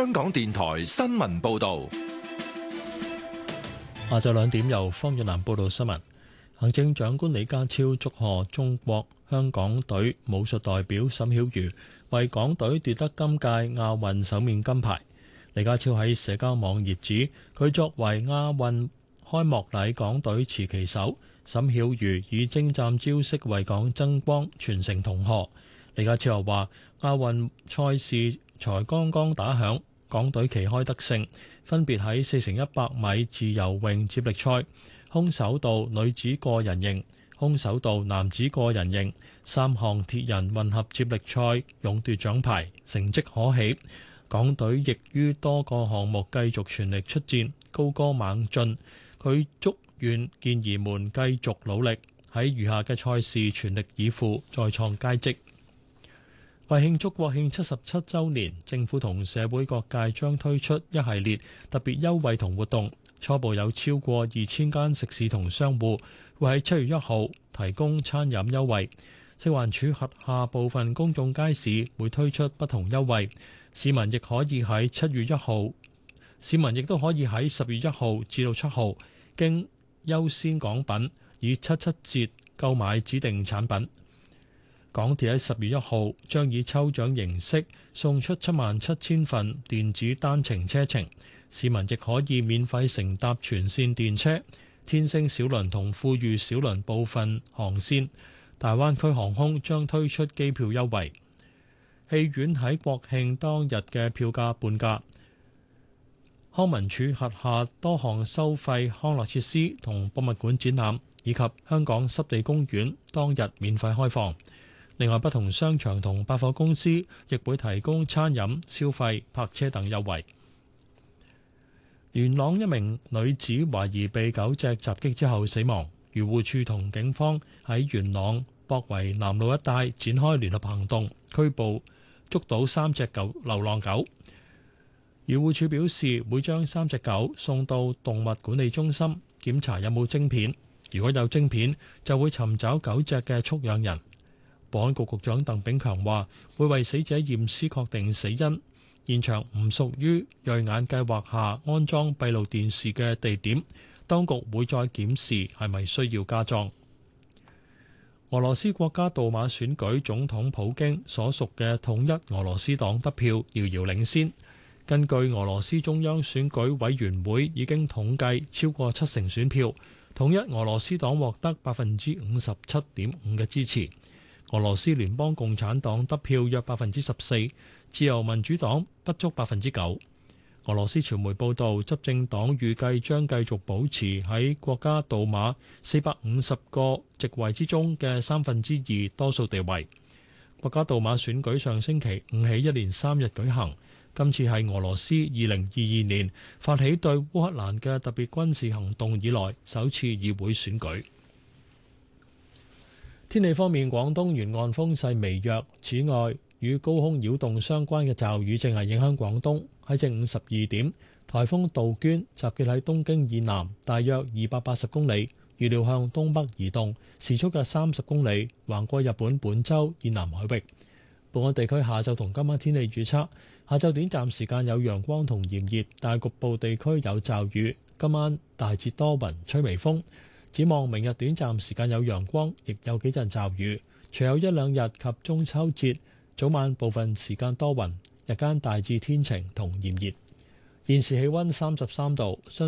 香港電台新聞報道。 下晝2點由方月蘭報道新聞。行政長官李家超祝賀中國香港隊武術代表沈曉瑜為港隊奪得今屆亞運首面金牌。李家超喺社交網頁指，佢作為亞運開幕禮港隊持旗手，沈曉瑜以精湛招式為港爭光，傳承銅河。李家超又話，亞運賽事才剛剛打響，港隊旗開得勝，分別喺4×100米自由泳接力賽、空手道女子個人型、空手道男子個人型3項鐵人混合接力賽勇奪獎牌，成績可喜。港隊亦於多個項目繼續全力出戰，高歌猛進。佢祝願健兒們繼續努力，喺餘下嘅賽事全力以赴，再創佳績。為慶祝國慶77週年，政府同社會各界將推出一系列特別優惠同活動。初步有超過2000間食肆同商戶會喺7月1號提供餐飲優惠。食環署轄下部分公眾街市會推出不同優惠，市民亦都可以喺10月1號至到7號經優先港品以77折購買指定產品。港鐵喺10月1號將以抽獎形式送出77000份電子單程車程，市民亦可以免費乘搭全線電車、天星小輪同富裕小輪部分航線。大灣區航空將推出機票優惠。戲院喺國慶當日嘅票價半價。康文署轄下多項收費康樂設施同博物館展覽以及香港濕地公園當日免費開放。另外，不同商場同百貨公司亦會提供餐飲、消費、泊車等優惠。元朗一名女子懷疑被狗隻襲擊之後死亡，漁護署同警方喺元朗博圍南路一帶展開聯合行動，拘捕捉到3隻流浪狗。漁護署表示，會將3隻狗送到動物管理中心檢查有冇晶片，如果有晶片，就會尋找狗隻嘅畜養人。保安局局長鄧炳強話，會為死者驗屍確定死因。現場唔屬於銳眼計劃下安裝閉路電視嘅地點，當局會再檢視係咪需要加裝。俄羅斯國家杜馬選舉總統普京所屬嘅統一俄羅斯黨得票遙遙領先。根據俄羅斯中央選舉委員會已經統計超過70%選票，統一俄羅斯黨獲得57.5%嘅支持。俄羅斯聯邦共產黨得票約14%，自由民主黨不足9%。俄羅斯傳媒報道，執政黨預計將繼續保持喺國家杜馬450個席位之中嘅2/3多數地位。國家杜馬選舉上星期5起一連3日舉行，今次係俄羅斯2022年發起對烏克蘭嘅特別軍事行動以來首次議會選舉。天氣方面，廣東沿岸風勢微弱。此外，與高空擾動相關嘅驟雨正係影響廣東。喺正午12點，颱風杜鵑集結喺東京以南大約280公里，預料向東北移動，時速約30公里，橫過日本本州以南海域。本港地區下晝同今晚天氣預測：下晝短暫時間有陽光同炎熱，但局部地區有驟雨。今晚大致多雲，吹微風。展望明日短暫時間有陽光，亦有幾陣驟雨。隨後1-2日及中秋節早晚部分時間多雲，日間大致天晴同炎熱。現時氣溫33度。